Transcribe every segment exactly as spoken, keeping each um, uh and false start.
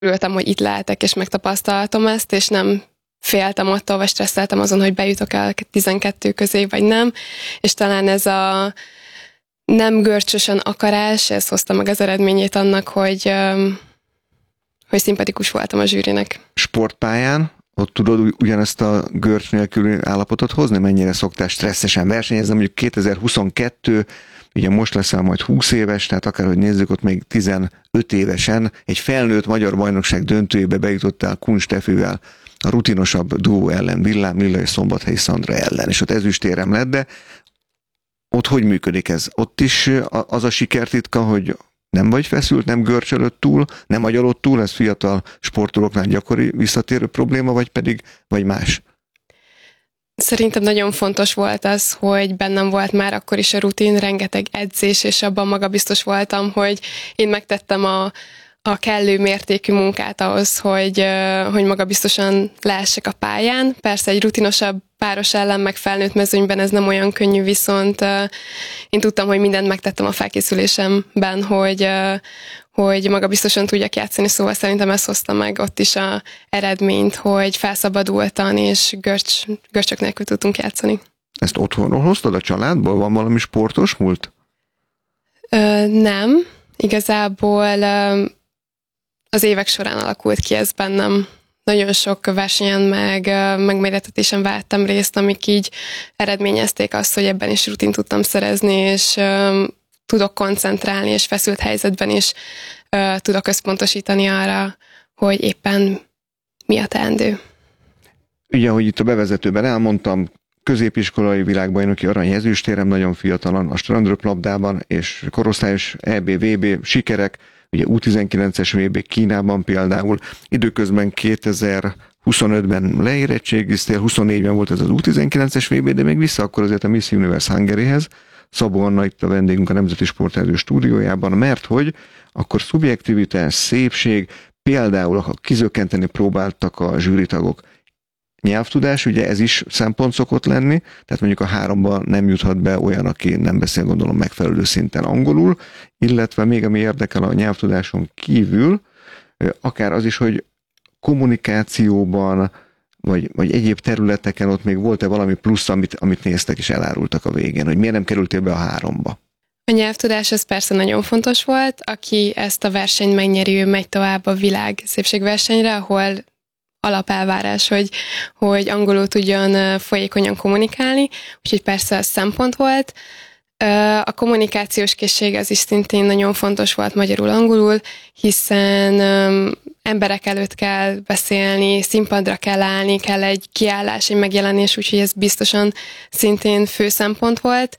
Örültem, hogy itt lehetek, és megtapasztalhatom ezt, és nem féltem attól, vagy stresszeltem azon, hogy bejutok el tizenkettő közé, vagy nem, és talán ez a nem görcsösen akarás, ez hozta meg az eredményét annak, hogy, hogy szimpatikus voltam a zsűrinek. Sportpályán ott tudod ugyanezt a görcs nélküli állapotot hozni? Mennyire szoktál stresszesen versenyezni? Mondjuk kétezer-huszonkettő, ugye most leszel majd húsz éves, tehát akárhogy nézzük, ott még tizenöt évesen egy felnőtt magyar bajnokság döntőjébe bejutottál Kun Steffivel, a rutinosabb duó ellen, Villám Lilla és Szombathelyi Szandra ellen, és ott ezüstérem lett, de ott hogy működik ez? Ott is az a sikertitka, hogy nem vagy feszült, nem görcsölött túl, nem agyalod túl, ez fiatal sportolóknál gyakori visszatérő probléma, vagy pedig vagy más? Szerintem nagyon fontos volt az, hogy bennem volt már akkor is a rutin, rengeteg edzés, és abban magabiztos voltam, hogy én megtettem a, a kellő mértékű munkát ahhoz, hogy, hogy magabiztosan lehessek a pályán. Persze egy rutinosabb páros ellen, meg felnőtt mezőnyben ez nem olyan könnyű, viszont én tudtam, hogy mindent megtettem a felkészülésemben, hogy, hogy magabiztosan tudjak játszani, szóval szerintem ez hozta meg ott is a eredményt, hogy felszabadultan és görcs, görcsök nélkül tudtunk játszani. Ezt otthonról hoztad, a családból? Van valami sportos múlt? Ö, nem. Igazából ö, az évek során alakult ki ez bennem. Nagyon sok versenyen meg megmérettetésen vettem részt, amik így eredményezték azt, hogy ebben is rutin tudtam szerezni, és ö, tudok koncentrálni, és feszült helyzetben is ö, tudok összpontosítani arra, hogy éppen mi a teendő. Ugye, ahogy itt a bevezetőben elmondtam, középiskolai világbajnoki arany ezüstérem nagyon fiatalan, a strandröplabdában és korosztályos é bé vé bé sikerek, ugye U tizenkilences vé bé Kínában például, időközben kétezer-huszonötben leérettségiztél, huszonnégyben volt ez az U tizenkilences vé bé, de még vissza akkor azért a Miss Universe Hungaryhez, Szabó Anna itt a vendégünk a Nemzeti Sportedző stúdiójában, mert hogy akkor szubjektivitás, szépség, például ha kizökkenteni próbáltak a zsűritagok, nyelvtudás, ugye ez is szempont szokott lenni, tehát mondjuk a háromban nem juthat be olyan, aki nem beszél, gondolom, megfelelő szinten angolul, illetve még ami érdekel a nyelvtudáson kívül, akár az is, hogy kommunikációban, vagy, vagy egyéb területeken ott még volt-e valami plusz, amit, amit néztek és elárultak a végén, hogy miért nem kerültél be a háromba? A nyelvtudás az persze nagyon fontos volt, aki ezt a versenyt megnyeri, ő megy tovább a világ szépségversenyre, ahol alapelvárás, hogy, hogy angolul tudjon folyékonyan kommunikálni, úgyhogy persze ez szempont volt. A kommunikációs készség az is szintén nagyon fontos volt magyarul-angolul, hiszen emberek előtt kell beszélni, színpadra kell állni, kell egy kiállás, egy megjelenés, úgyhogy ez biztosan szintén fő szempont volt.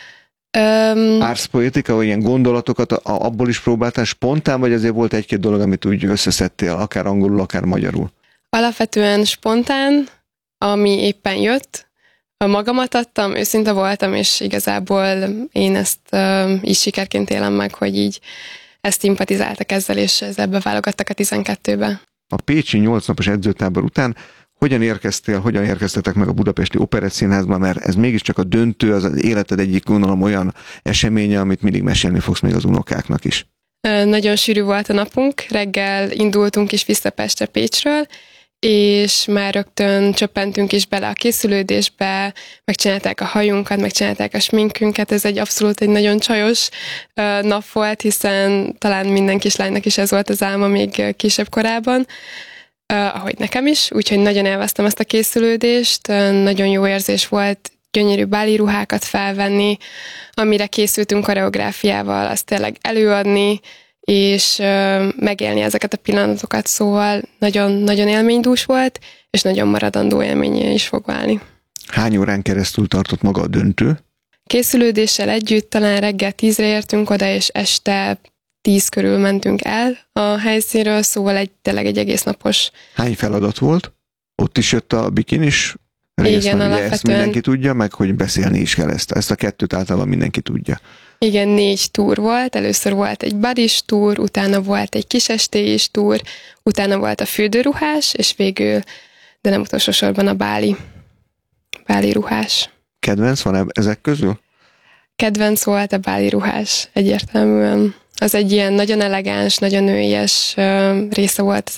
Árszpoetika, vagy ilyen gondolatokat abból is próbáltál spontán, vagy azért volt egy-két dolog, amit úgy összeszedtél, akár angolul, akár magyarul? Alapvetően spontán, ami éppen jött, magamat adtam, őszinte voltam, és igazából én ezt uh, így sikerként élem meg, hogy így ezt szimpatizáltak ezzel, és ezzel beválogattak a tizenkettőbe. A pécsi nyolc napos edzőtábor után hogyan érkeztél, hogyan érkeztetek meg a Budapesti Operettszínházban, mert ez mégiscsak a döntő, az, az életed egyik, gondolom, olyan eseménye, amit mindig mesélni fogsz még az unokáknak is. Uh, nagyon sűrű volt a napunk, reggel indultunk is vissza Pestre Pécsről, és már rögtön csöppentünk is bele a készülődésbe, megcsinálták a hajunkat, megcsinálták a sminkünket, ez egy abszolút egy nagyon csajos uh, nap volt, hiszen talán minden kislánynak is ez volt az álma még kisebb korában, uh, ahogy nekem is, úgyhogy nagyon élveztem ezt a készülődést, uh, nagyon jó érzés volt gyönyörű báli ruhákat felvenni, amire készültünk koreográfiával, azt tényleg előadni, és megélni ezeket a pillanatokat, szóval nagyon-nagyon élménydús volt, és nagyon maradandó élményé is fog válni. Hány órán keresztül tartott maga a döntő? Készülődéssel együtt talán reggel tízre értünk oda, és este tíz körül mentünk el a helyszínről, szóval egy, tényleg egy egész napos. Hány feladat volt? Ott is jött a bikinis rész, igen, alapvetően. Ezt mindenki tudja, meg hogy beszélni is kell ezt. Ezt a kettőt általában mindenki tudja. Igen, négy túr volt. Először volt egy badis túr, utána volt egy kisestélyis túr, utána volt a fürdőruhás, és végül, de nem utolsó sorban a báli, báli ruhás. Kedvenc van ezek közül? Kedvenc volt a báli ruhás, egyértelműen. Az egy ilyen nagyon elegáns, nagyon nőies része volt az